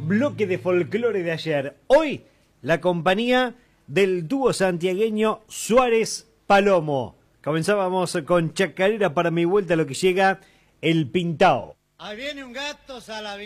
bloque de folclore de ayer. Hoy, la compañía del dúo santiagueño Suárez Palomo. Comenzábamos con Chacarera para mi vuelta, lo que llega el Pintao. Ahí viene un gato, Salavino.